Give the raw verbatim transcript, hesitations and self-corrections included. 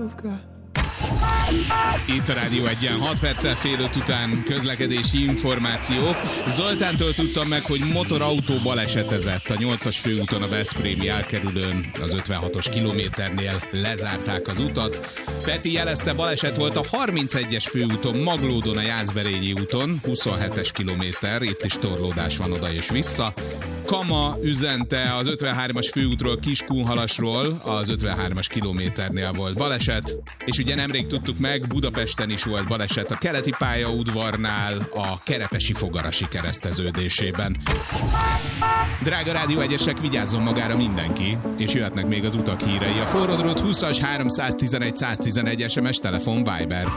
Itt a Rádió Egyen, hat perccel fél öt után közlekedési információ. Zoltántól tudtam meg, hogy motorautó balesetezett a nyolcas főúton a veszprémi elkerülőn, az ötvenhatos kilométernél lezárták az utat. Peti jelezte, baleset volt a harmincegyes főúton, Maglódon a Jászberényi úton, huszonhetes kilométer, itt is torlódás van oda és vissza. Kama üzente az ötvenhármas főútról Kiskunhalasról, az ötvenhármas kilométernél volt baleset, és ugye nemrég tudtuk meg, Budapesten is volt baleset a keleti pályaudvarnál, a Kerepesi Fogarasi kereszteződésében. Drága Rádió Egyesek, vigyázzon magára mindenki, és jöhetnek még az utak hírei. A forró drót húszas háromszáztizenegy száztizenegy es em es, telefon, Viber.